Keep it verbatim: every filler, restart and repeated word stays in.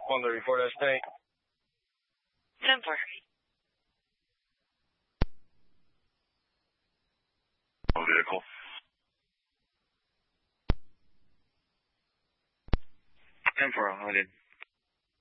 one thirty-four dash ten. ten four. Vehicle. ten four, I did.